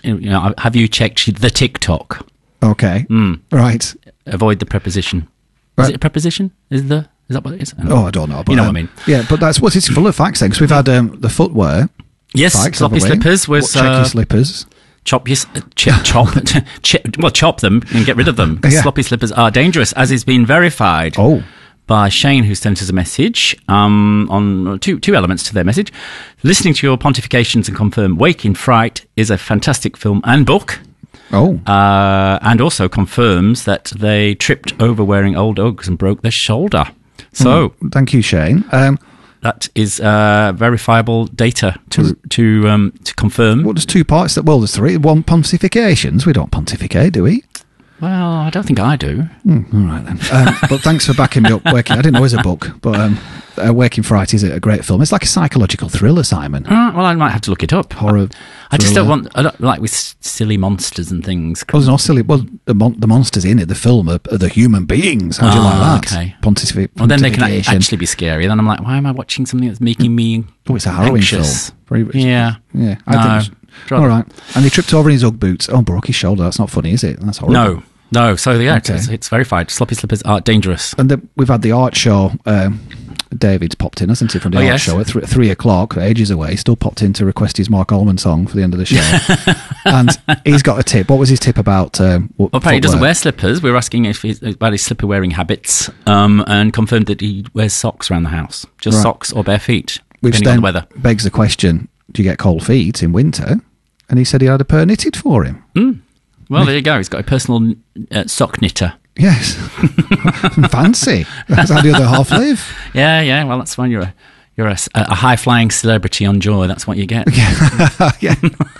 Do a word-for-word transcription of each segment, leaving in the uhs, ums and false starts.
you know, have you checked the TikTok? Okay. Mm. Right. Avoid the preposition. Right. Is it a preposition? Is the is that what it is? I Oh, I don't know. But, you know um, what I mean? Yeah, but that's what it's full of facts then, because we've had um, the footwear. Yes, facts, sloppy haven't we? slippers was... Check Uh, your slippers. Chop your, uh, ch- chop, ch- well, chop them and get rid of them. Yeah. Sloppy slippers are dangerous, as has been verified Oh. by Shane, who sent us a message um, on two two elements to their message. Listening to your pontifications and confirm Wake in Fright is a fantastic film and book. Oh. Uh, and also confirms that they tripped over wearing old Uggs and broke their shoulder. So Mm, thank you, Shane. Um, that is uh, verifiable data to to um, to confirm. well, there's two parts. That, well, there's three. One, pontifications. We don't pontificate, do we? Well, I don't think I do. Mm, all right, then. Um, but thanks for backing me up. Waking, I didn't know it was a book, but um, uh, Waking Fright is a great film. It's like a psychological thriller, Simon. Uh, well, I might have to look it up. Horror. I just thriller. don't want. I don't like with s- silly monsters and things. Well, there's no silly. Well, the, mon- the monsters in it, the film, are, are the human beings. How do you Oh, like that? okay. Pontific- Well, then they can a- pontification. actually be scary. Then I'm like, why am I watching something that's making me Oh, it's a harrowing anxious? film. Very rich. Yeah. Yeah. I No. think it's, all right. And he tripped over in his Ugg boots. Oh, broke his shoulder. That's not funny, is it? That's horrible. No, no. So yeah, Okay. it's, it's verified. Sloppy slippers are dangerous. And the, we've had the art show. Um, David's popped in, hasn't he, from the Oh, art yes. show at th- three o'clock, ages away. Still popped in to request his Mark Allman song for the end of the show. And he's got a tip. What was his tip about? Um, what, Well, apparently he doesn't footwear? wear slippers. We were asking if he's, about his slipper wearing habits, um, and confirmed that he wears socks around the house, just Right. socks or bare feet, Which depending on then the weather. begs the question: do you get cold feet in winter? And he said he had a pair knitted for him. Mm. Well, there you go. He's got a personal uh, sock knitter. Yes, fancy. That's how the other half live. Yeah, yeah. Well, that's fine. You're a you're a, a high flying celebrity on Joy. That's what you get. Yeah,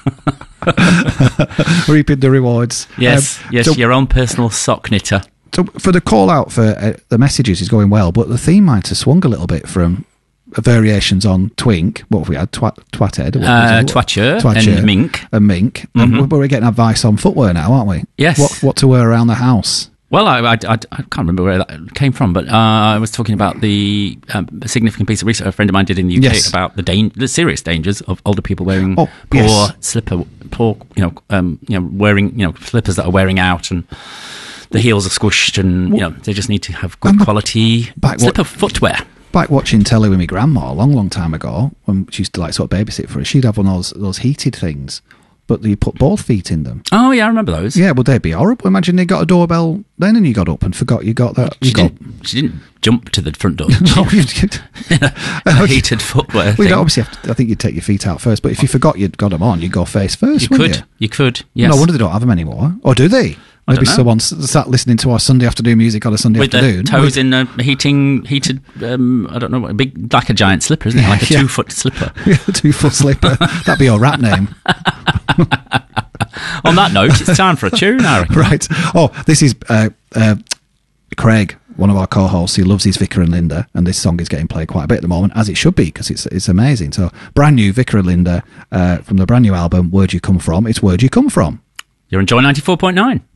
reaping the rewards. Yes, Um, yes. so- Your own personal sock knitter. So for the call out for uh, the messages is going well, but the theme might have swung a little bit from variations on twink. What have we had? Twat, twathead, what Uh, was it? twatcher Twatcher. and mink. and mink. And Mhm. we're getting advice on footwear now, aren't we? Yes. What what to wear around the house? Well, I, I, I, I can't remember where that came from, but uh, I was talking about the um, a significant piece of research a friend of mine did in the U K Yes. about the dan- the serious dangers of older people wearing Oh, poor yes. slipper, poor you know, um, you know, wearing you know slippers that are wearing out and the heels are squished, and you know they just need to have good I'm a- quality back- slipper footwear. Back watching telly with my grandma a long, long time ago, when she used to like sort of babysit for us, she'd have one of those those heated things, but you put both feet in them. Oh yeah, I remember those. Yeah, well, they'd be horrible. Imagine they got a doorbell then and you got up and forgot you got that. She You got, didn't, she didn't jump to the front door. no, you did. A heated footwear Well, thing. you'd obviously have to, I think you'd take your feet out first, but if you forgot you'd got them on, you'd go face first. You wouldn't could, you could, yes. No wonder they don't have them anymore. Or do they? I Maybe don't know. someone s- sat listening to our Sunday afternoon music on a Sunday With afternoon. their toes in a heating, heated, um, I don't know, what, a big, like a giant slipper, isn't it? Like a Yeah. two-foot slipper. Yeah, two foot slipper. That'd be your rap name. On that note, it's time for a tune, I reckon. Right. Oh, this is uh, uh, Craig, one of our co-hosts. He loves his Vicar and Linda, and this song is getting played quite a bit at the moment, as it should be, because it's it's amazing. So, brand new Vicar and Linda uh, from the brand new album, Where'd You Come From? It's Where'd You Come From? You're on Joy ninety-four point nine.